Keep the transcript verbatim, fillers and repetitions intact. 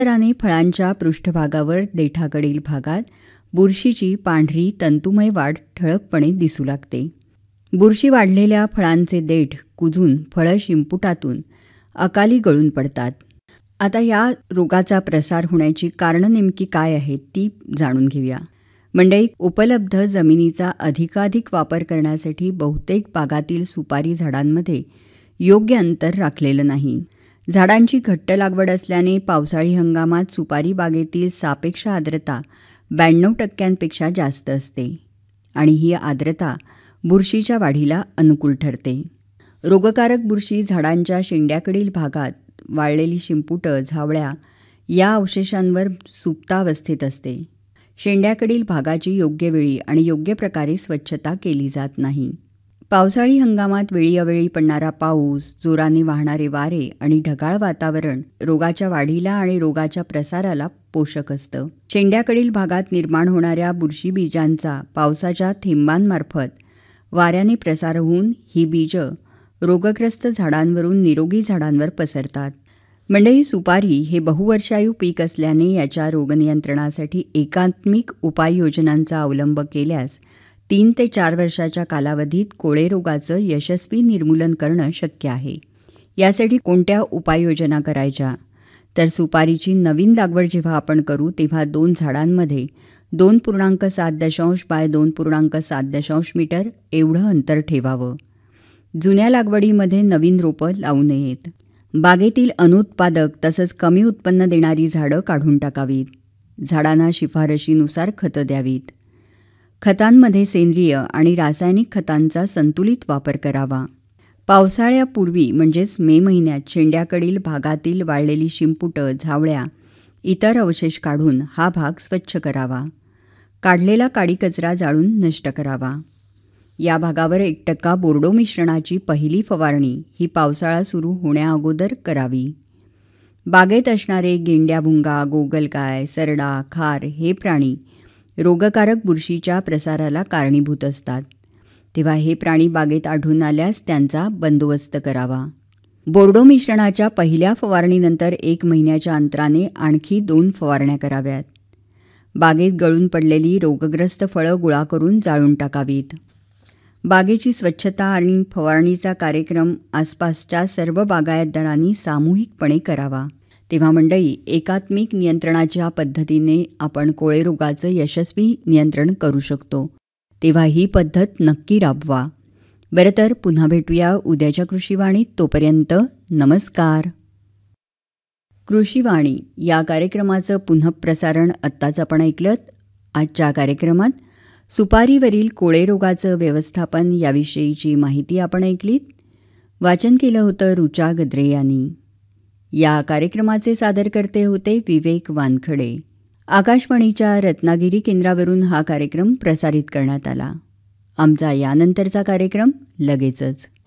कालांतराने फळांच्या पृष्ठभागावर देठाकडील भागात बुरशीची पांढरी तंतुमय वाढ ठळकपणे दिसू लागते. बुरशी वाढलेल्या फळांचे देठ कुजून फळं शिंपुटातून अकाली गळून पडतात. आता या रोगाचा प्रसार होण्याची कारणं नेमकी काय आहेत ती जाणून घेऊया. मंडळी, उपलब्ध जमिनीचा अधिकाधिक वापर करण्यासाठी बहुतेक बागातील सुपारी झाडांमध्ये योग्य अंतर राखलेलं नाही. झाडांची घट्ट लागवड असल्याने पावसाळी हंगामात सुपारी बागेतील सापेक्ष आर्द्रता ब्याण्णव टक्क्यांपेक्षा जास्त असते आणि ही आर्द्रता बुरशीच्या वाढीला अनुकूल ठरते. रोगकारक बुरशी झाडांच्या शेंड्याकडील भागात वाळलेली शिंपुटं, झावळ्या या अवशेषांवर सुप्तावस्थेत असते. शेंड्याकडील भागाची योग्य वेळी आणि योग्य प्रकारे स्वच्छता केली जात नाही. पावसाळी हंगामात वेळी अवेळी पडणारा पाऊस, जोराने वाहणारे वारे आणि ढगाळ वातावरण रोगाच्या वाढीला आणि रोगाच्या प्रसाराला पोषक असतं. शेंड्याकडील भागात निर्माण होणाऱ्या बुरशी बीजांचा पावसाच्या थेंबांमार्फत वाऱ्याने प्रसार होऊन ही बीजं रोगग्रस्त झाडांवरून निरोगी झाडांवर पसरतात. मंडळी, सुपारी हे बहुवर्षायू पीक असल्याने याच्या रोगनियंत्रणासाठी एकात्मिक उपाययोजनांचा अवलंब केल्यास तीन ते चार वर्षाच्या कालावधीत कोळे रोगाचं यशस्वी निर्मूलन करणं शक्य आहे. यासाठी कोणत्या उपाययोजना करायच्या तर सुपारीची नवीन लागवड जेव्हा आपण करू तेव्हा दोन झाडांमध्ये दोन पूर्णांक सात दशांश बाय दोन पूर्णांक सात दशांश मीटर एवढं अंतर ठेवावं. जुन्या लागवडीमध्ये नवीन रोपं लावू नयेत. बागेतील अनुत्पादक तसंच कमी उत्पन्न देणारी झाडं काढून टाकावीत. झाडांना शिफारशीनुसार खतं द्यावीत. खतांमध्ये सेंद्रिय आणि रासायनिक खतांचा संतुलित वापर करावा. पावसाळ्यापूर्वी म्हणजेच मे महिन्यात शेंड्याकडील भागातील वाळलेली शिंपुटं, झावळ्या इतर अवशेष काढून हा भाग स्वच्छ करावा. काढलेला काडी कचरा जाळून नष्ट करावा. या भागावर एक टक्का बोर्डो मिश्रणाची पहिली फवारणी ही पावसाळा सुरू होण्याअगोदर करावी. बागेत असणारे गेंड्याभुंगा, गोगलगाय, सरडा, खार हे प्राणी रोगकारक बुरशीच्या प्रसाराला कारणीभूत असतात. तेव्हा हे प्राणी बागेत आढळून आल्यास त्यांचा बंदोबस्त करावा. बोर्डो मिश्रणाच्या पहिल्या फवारणीनंतर एक महिन्याच्या अंतराने आणखी दोन फवारण्या कराव्यात. बागेत गळून पडलेली रोगग्रस्त फळं गोळा करून जाळून टाकावीत. बागेची स्वच्छता आणि फवारणीचा कार्यक्रम आसपासच्या सर्व बागायतदारांनी सामूहिकपणे करावा. तेव्हा मंडळी, एकात्मिक नियंत्रणाच्या पद्धतीने आपण कोळे रोगाचं यशस्वी नियंत्रण करू शकतो. तेव्हा ही पद्धत नक्की राबवा. बरं तर पुन्हा भेटूया उद्याच्या कृषीवाणीत. तोपर्यंत नमस्कार. कृषीवाणी या कार्यक्रमाचं पुनःप्रसारण आत्ताच आपण ऐकलं. आजच्या कार्यक्रमात सुपारीवरील कोळे रोगाचं व्यवस्थापन याविषयीची माहिती आपण ऐकलीत. वाचन केलं होतं रुचा गद्रे यांनी. या कार्यक्रमाचे सादरकर्ते होते विवेक वानखडे. आकाशवाणीच्या रत्नागिरी केंद्रावरून हा कार्यक्रम प्रसारित करण्यात आला. आमचा यानंतरचा कार्यक्रम लगेचच.